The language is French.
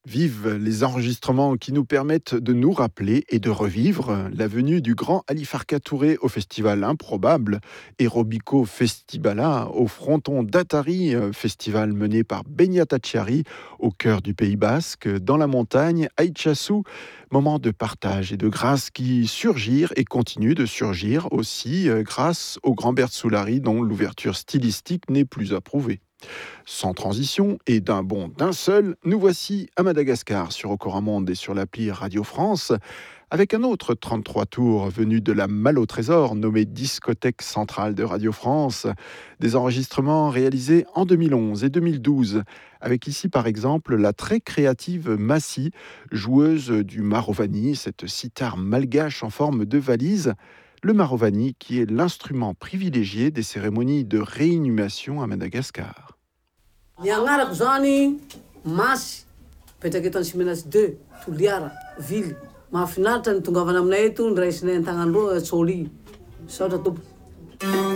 Vive les enregistrements qui nous permettent de nous rappeler et de revivre la venue du grand Ali Farka Touré au festival Improbable et Robico Festibala au fronton d'Atari, festival mené par Benyata Chiari au cœur du Pays Basque, dans la montagne, Aïtchassou. Moment de partage et de grâce qui surgirent et continuent de surgir aussi grâce au grand Bert Soulari dont l'ouverture stylistique n'est plus approuvée. Sans transition et d'un bond d'un seul, nous voici à Madagascar sur Ocoramonde et sur l'appli Radio France avec un autre 33 tours venu de la Malle au Trésor nommé Discothèque Centrale de Radio France. Des enregistrements réalisés en 2011 et 2012 avec ici par exemple la très créative Massi, joueuse du marovani, cette sitar malgache en forme de valise. Le marovani qui est l'instrument privilégié des cérémonies de réinhumation à Madagascar. Ny agnarako zany Masy, petraky eto Antsimenatsy 2, Toliara, Vily. Mahafinaritra ny tongavana aminay eto, niraisinay an-tagnandroa, Tsôly. Saotra tompo.